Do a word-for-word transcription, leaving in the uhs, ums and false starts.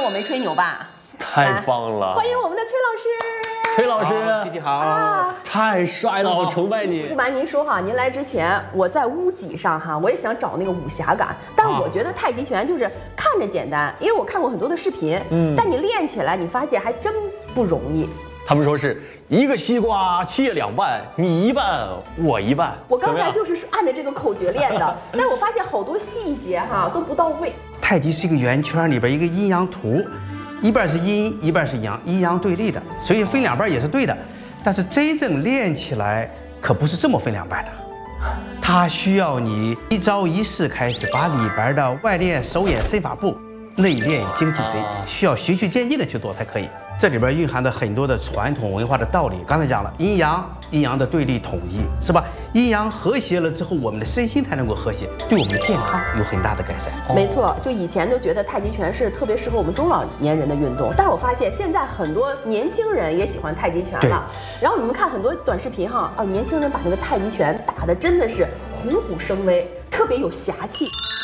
我没吹牛吧？ 太棒了！ 欢迎我们的崔老师。 崔老师， 姐姐好， 啊， 太帅了，好崇拜你。 不瞒您说哈，您来之前我在屋脊上哈，我也想找那个武侠感，但是我觉得太极拳就是看着简单，因为我看过很多的视频，嗯，但你练起来，你发现还真不容易。 他们说是一个西瓜切两半，你一半我一半。 我刚才就是按着这个口诀练的，但是我发现好多细节哈都不到位。 太极是一个圆圈里边一个阴阳图，一半是阴，一半是阳，阴阳对立的，所以分两半也是对的。但是真正练起来可不是这么分两半的，它需要你一招一式开始，把里边的外练手眼身法步，内练精气神，需要循序渐进的去做才可以。这里边蕴含着很多的传统文化的道理。刚才讲了阴阳，阴阳的对立统一，是吧？阴阳和谐了之后，我们的身心才能够和谐，对我们的健康有很大的改善。 没错，就以前都觉得太极拳是特别适合我们中老年人的运动，但是我发现现在很多年轻人也喜欢太极拳了。然后你们看很多短视频哈，啊，年轻人把那个太极拳打得真的是虎虎生威，特别有侠气。